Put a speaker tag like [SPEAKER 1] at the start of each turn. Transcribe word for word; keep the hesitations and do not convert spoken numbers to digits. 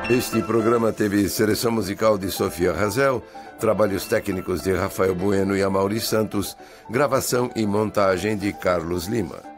[SPEAKER 1] Este programa teve seleção musical de Sofia Razel, trabalhos técnicos de Rafael Bueno e Amaury Santos, gravação e montagem de Carlos Lima.